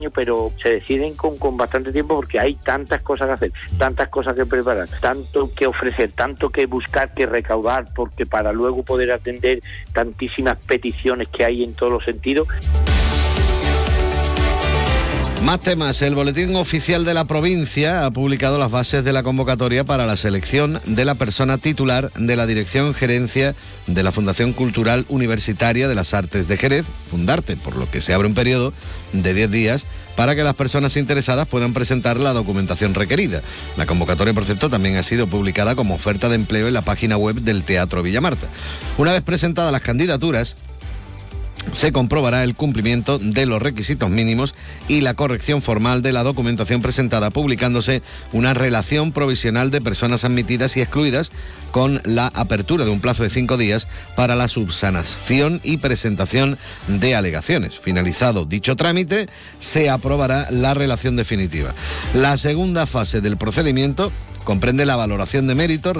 pero se deciden con bastante tiempo porque hay tantas cosas que hacer, tantas cosas que preparar, tanto que ofrecer, tanto que buscar, que recaudar, porque para luego poder atender tantísimas peticiones que hay en todos los sentidos. Más temas. El Boletín Oficial de la Provincia ha publicado las bases de la convocatoria para la selección de la persona titular de la Dirección Gerencia de la Fundación Cultural Universitaria de las Artes de Jerez, Fundarte, por lo que se abre un periodo de 10 días para que las personas interesadas puedan presentar la documentación requerida. La convocatoria, por cierto, también ha sido publicada como oferta de empleo en la página web del Teatro Villamarta. Una vez presentadas las candidaturas, se comprobará el cumplimiento de los requisitos mínimos y la corrección formal de la documentación presentada, publicándose una relación provisional de personas admitidas y excluidas, con la apertura de un plazo de 5 días para la subsanación y presentación de alegaciones. Finalizado dicho trámite, se aprobará la relación definitiva. La segunda fase del procedimiento comprende la valoración de méritos